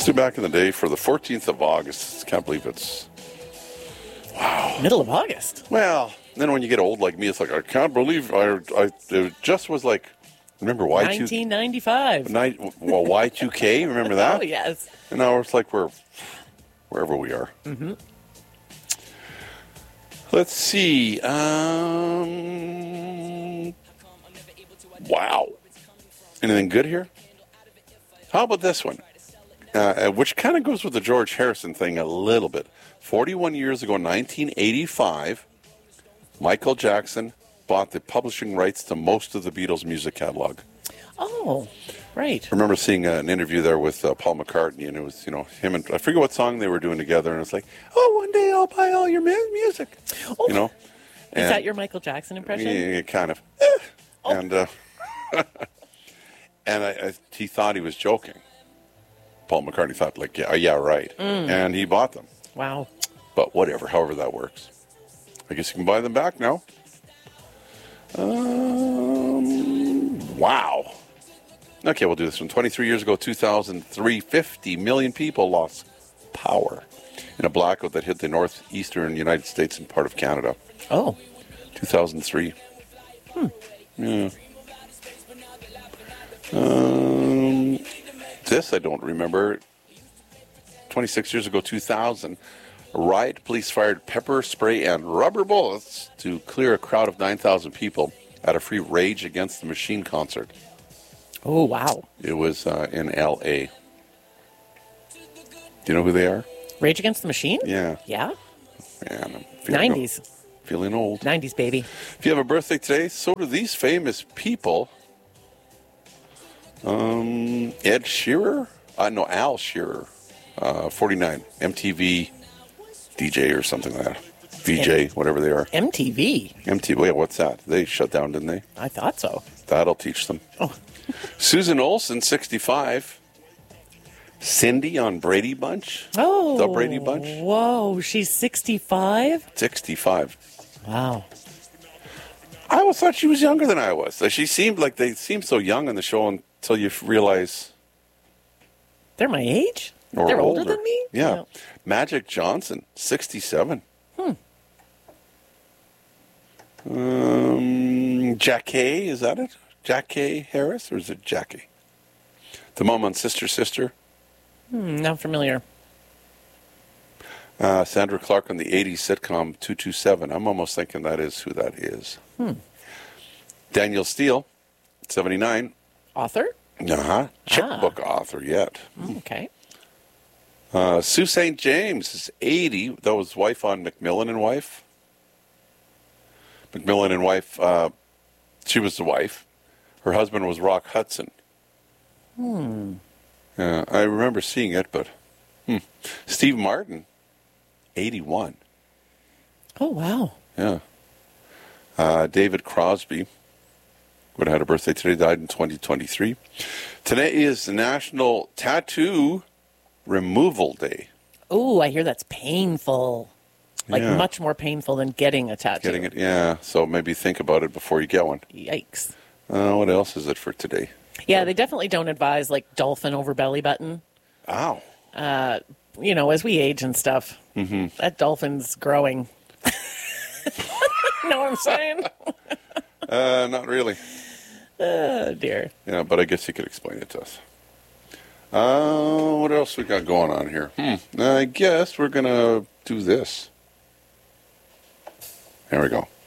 Let's do back in the day for the 14th of August. Can't believe it's... Wow. Middle of August. Well, then when you get old like me, it's like, I can't believe it just was like, remember Y2... 1995. Well, Y2K, remember that? Oh, yes. And now it's like we're wherever we are. Mm-hmm. Let's see. Wow. Anything good here? How about this one? Which kind of goes with the George Harrison thing a little bit. 41 years ago, 1985, Michael Jackson bought the publishing rights to most of the Beatles' music catalog. Oh, right. I remember seeing an interview there with Paul McCartney, and it was, him and I forget what song they were doing together, and it's like, oh, one day I'll buy all your music, Oh. Is that your Michael Jackson impression? Yeah, kind of. Oh. And he thought he was joking. Paul McCartney thought, like, yeah, right. And he bought them. Wow. But whatever, however that works. I guess you can buy them back now. Wow. Okay, we'll do this one. 23 years ago, 2003, 50 million people lost power in a blackout that hit the northeastern United States and part of Canada. Oh. 2003. Yeah. This I don't remember. 26 years ago, 2000, a riot police fired pepper spray and rubber bullets to clear a crowd of 9,000 people at a free Rage Against the Machine concert. Oh, wow. It was in L.A. Do you know who they are? Rage Against the Machine? Yeah. Yeah? Man, I'm feeling 90s. Feeling old. 90s, baby. If you have a birthday today, so do these famous people. Ed Sheeran? No, Al Shearer. 49. MTV DJ or something like that. VJ, whatever they are. MTV? MTV, yeah, what's that? They shut down, didn't they? I thought so. That'll teach them. Oh. Susan Olsen, 65. Cindy on Brady Bunch. Oh. The Brady Bunch. Whoa, she's 65? 65. Wow. I always thought she was younger than I was. She seemed like they seemed so young on the show until you realize They're my age? or They're older than me? Yeah. No. Magic Johnson, 67. Jackie, is that it? Jackie Harris, or is it Jackie? The mom on Sister? Not familiar. Sandra Clark on the 80s sitcom 227. I'm almost thinking that is who that is. Daniel Steele, 79. Author? Checkbook author yet. Okay. Sue St. James is 80. That was wife on Macmillan and Wife. Macmillan and Wife, she was the wife. Her husband was Rock Hudson. I remember seeing it, but... Steve Martin, 81. Oh, wow. Yeah. David Crosby would have had a birthday today, died in 2023. Today is National Tattoo Removal Day. Oh, I hear that's painful. Like Yeah. much more painful than getting a tattoo. Getting it, yeah. So maybe think about it before you get one. Yikes. What else is it for today? Yeah, they definitely don't advise like dolphin over belly button. Ow. As we age and stuff, that dolphin's growing. Know what I'm saying? Not really. Oh, dear. Yeah, but I guess you could explain it to us. What else we got going on here? I guess we're going to do this. There we go.